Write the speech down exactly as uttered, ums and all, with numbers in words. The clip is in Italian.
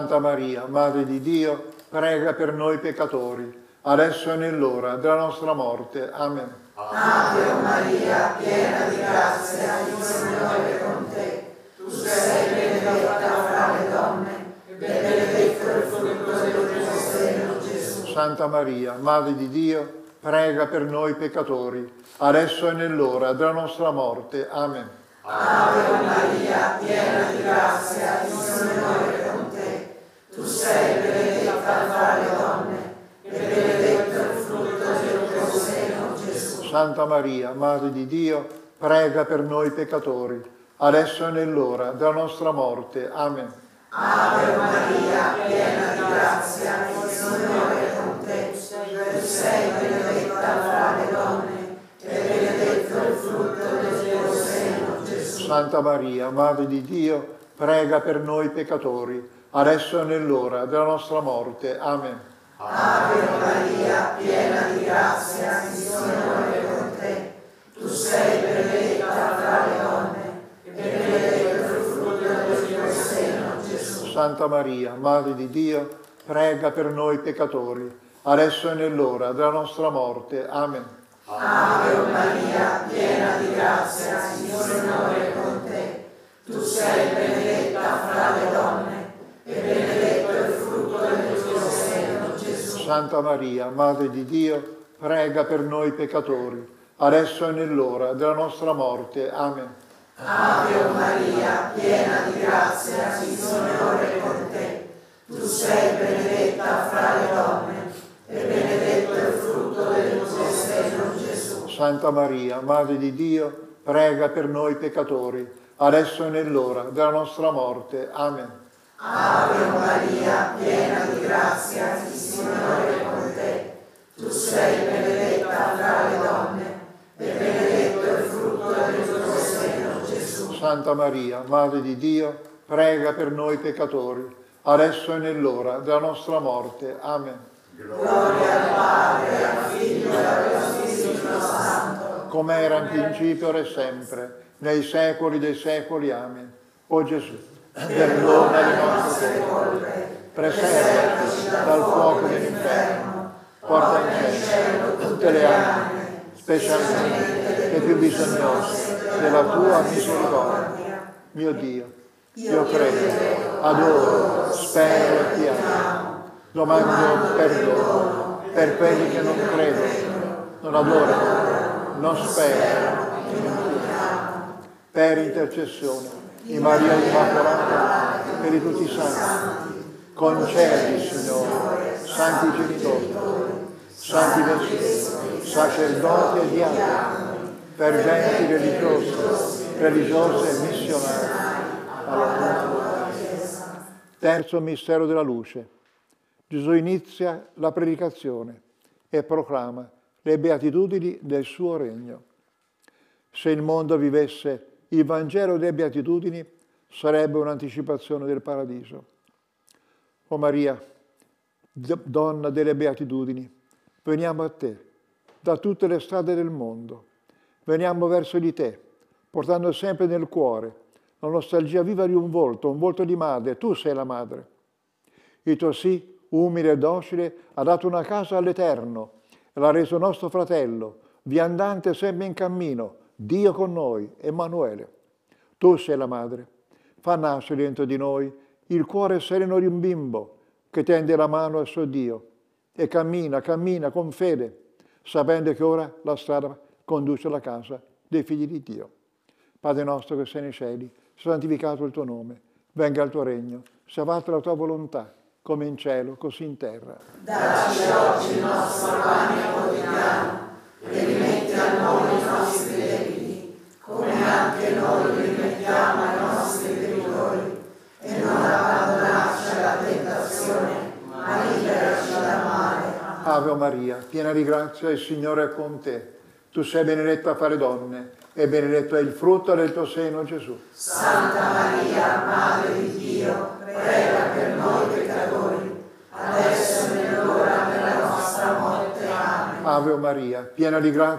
Santa Maria, Madre di Dio, prega per noi peccatori, adesso e nell'ora della nostra morte. Amen. Ave Maria, piena di grazia, il Signore è con te. Tu sei benedetta fra le donne, e benedetto il frutto del tuo seno, Gesù. Santa Maria, Madre di Dio, prega per noi peccatori, adesso e nell'ora della nostra morte. Amen. Ave Maria, piena di grazia, il Signore è con te. Tu sei benedetta fra le donne, e benedetto il frutto del tuo seno, Gesù. Santa Maria, Madre di Dio, prega per noi peccatori, adesso e nell'ora della nostra morte. Amen. Ave Maria, piena di grazia, il Signore è con te. Tu sei benedetta fra le donne, e benedetto il frutto del tuo seno, Gesù. Santa Maria, Madre di Dio, prega per noi peccatori, adesso e nell'ora della nostra morte. Amen. Ave Maria, piena di grazia, il Signore è con te. Tu sei benedetta fra le donne, e benedetto il frutto del tuo seno, Gesù. Santa Maria, Madre di Dio, prega per noi peccatori, adesso e nell'ora della nostra morte. Amen. Ave Maria, piena di grazia, il Signore è con te. Tu sei benedetta fra le donne, e benedetto il frutto del tuo seno, Gesù. Santa Maria, Madre di Dio, prega per noi peccatori, adesso e nell'ora della nostra morte. Amen. Ave Maria, piena di grazia, il Signore è con te. Tu sei benedetta fra le donne, e benedetto il frutto del tuo seno, Gesù. Santa Maria, Madre di Dio, prega per noi peccatori, adesso e nell'ora della nostra morte. Amen. Ave Maria, piena di grazia, il Signore è con te. Tu sei benedetta fra le donne, e benedetto il frutto del tuo seno, Gesù. Santa Maria, Madre di Dio, prega per noi peccatori, adesso e nell'ora della nostra morte. Amen. Gloria al Padre, al Figlio e allo Spirito Santo, come era in principio, ora e sempre, nei secoli dei secoli. Amen. O Gesù, perdona le nostre colpe, preservaci dal fuoco dell'inferno, porta in cielo tutte le anime, specialmente le più bisognose della tua misericordia. Mio Dio, io credo, adoro, spero e ti amo. Domando perdono per quelli che non credono, non adorano, non sperano e non ti amano. Per intercessione di Maria Immacolata e di tutti i santi, concedi, Signore, santi genitori, santi vescovi, sacerdoti e diaconi, ferventi religiosi, religiose e missionari, alla tua Chiesa. Terzo mistero della luce. Gesù inizia la predicazione e proclama le beatitudini del suo regno. Se il mondo vivesse il Vangelo delle beatitudini, sarebbe un'anticipazione del paradiso. O Maria, donna delle beatitudini, veniamo a te, da tutte le strade del mondo. Veniamo verso di te, portando sempre nel cuore la nostalgia viva di un volto, un volto di madre. Tu sei la madre. Il tuo sì, umile e docile, ha dato una casa all'Eterno e l'ha reso nostro fratello, viandante sempre in cammino, Dio con noi, Emanuele. Tu sei la madre. Fa nascere dentro di noi il cuore sereno di un bimbo che tende la mano al suo Dio e cammina, cammina con fede, sapendo che ora la strada conduce alla casa dei figli di Dio. Padre nostro che sei nei cieli, sia santificato il tuo nome, venga il tuo regno, sia fatta la tua volontà, come in cielo, così in terra. Dacci oggi il nostro pane quotidiano, e rimetti a noi i nostri debiti, come anche noi rimettiamo ai nostri debitori, e non abbandonarci alla tentazione, ma liberaci dal male. Ave Maria, piena di grazia, il Signore è con te. Tu sei benedetta fra le donne, e benedetto è il frutto del tuo seno, Gesù. Santa Maria, Madre di Dio, prega per noi peccatori, adesso e nell'ora della nostra morte. Amen. Ave Maria, piena di grazia,